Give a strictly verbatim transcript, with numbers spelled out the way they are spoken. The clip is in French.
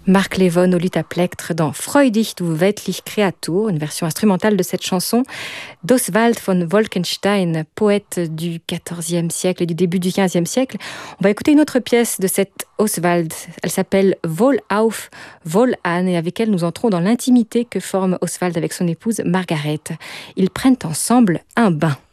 Mark Levon au Lutaplectre dans Freudig du Weltlich Kreatur, une version instrumentale de cette chanson d'Oswald von Wolkenstein, poète du quatorzième siècle et du début du quinzième siècle. On va écouter une autre pièce de cet Oswald. Elle s'appelle Wohlauf, Wohlan, et avec elle nous entrons dans l'intimité que forme Oswald avec son épouse Margaret. Ils prennent ensemble un bain.